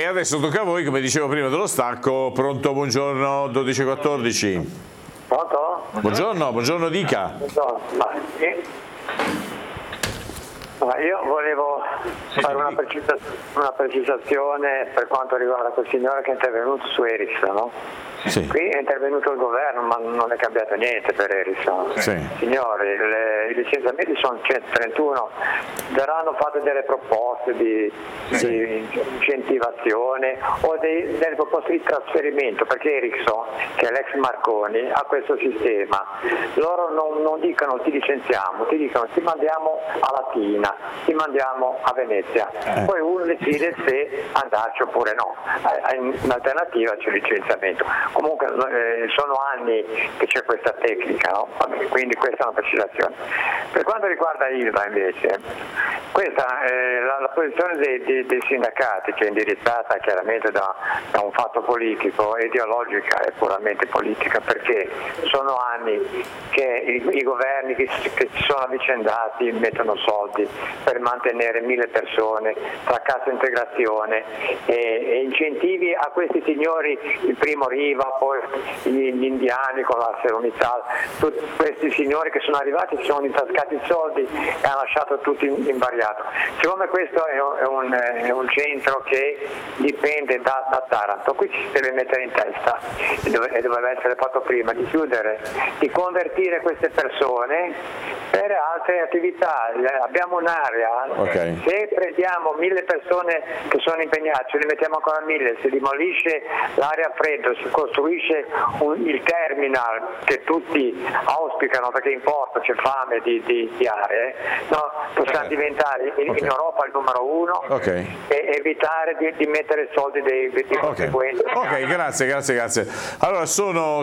E adesso tocca a voi, come dicevo prima dello stacco. Pronto, buongiorno, 12:14. Pronto? Buongiorno, dica. Buongiorno. Io volevo fare una precisazione per quanto riguarda quel signore che è intervenuto su Ericsson, no? Sì. Qui è intervenuto il governo, ma non è cambiato niente per Ericsson. Sì. Signori, i licenziamenti sono 131, verranno fatte delle proposte di incentivazione o delle proposte di trasferimento, perché Ericsson, che è l'ex Marconi, ha questo sistema. Loro non dicono ti licenziamo, ti dicono ti mandiamo a Latina, ti mandiamo a Venezia. Poi uno decide se andarci oppure no. In alternativa c'è il licenziamento. Comunque sono anni che c'è questa tecnica, no? Quindi questa è una precisazione. Per quanto riguarda Ilva invece, questa la posizione dei sindacati, che è indirizzata chiaramente da un fatto politico e ideologica, è puramente politica, perché sono anni che i governi che si sono avvicendati mettono soldi per mantenere 1000 persone, tra cassa integrazione e incentivi a questi signori, il primo Riva, poi gli indiani con la ArcelorMittal, tutti questi signori che sono arrivati, si sono intascati i soldi e hanno lasciato tutti invariato. Siccome questo è un centro che dipende da Taranto, qui ci si deve mettere in testa, e doveva essere fatto prima, di chiudere, di convertire queste persone per altre attività. Abbiamo un'area, se prendiamo 1000 persone che sono impegnate, ce ne mettiamo ancora 1000, si demolisce l'area freddo, si costruisce il terminal che tutti auspicano perché in porto c'è fame di aree, no? Possiamo diventare in Europa il numero 1 e evitare di mettere soldi dei contribuenti. Ok, grazie. Allora, sono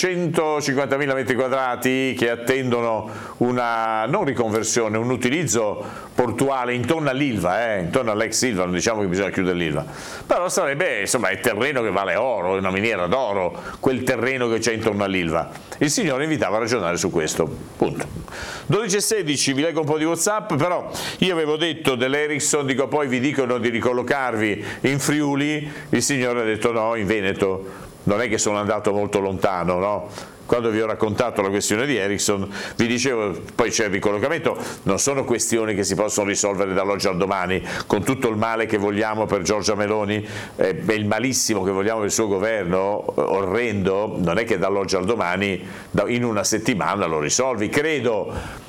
650.000 metri quadrati che attendono una non riconversione, un utilizzo portuale intorno all'Ilva, intorno all'ex Ilva, non diciamo che bisogna chiudere l'Ilva, però sarebbe, insomma, è terreno che vale oro, è una miniera d'oro, quel terreno che c'è intorno all'Ilva. Il signore invitava a ragionare su questo, punto. 12:16, vi leggo un po' di WhatsApp, però io avevo detto dell'Ericsson, dico poi vi dicono di ricollocarvi in Friuli, il signore ha detto no, in Veneto, non è che sono andato molto lontano, no? Quando vi ho raccontato la questione di Ericsson, vi dicevo, poi c'è il ricollocamento, non sono questioni che si possono risolvere dall'oggi al domani, con tutto il male che vogliamo per Giorgia Meloni, il malissimo che vogliamo per il suo governo, orrendo, non è che dall'oggi al domani, in una settimana lo risolvi. Credo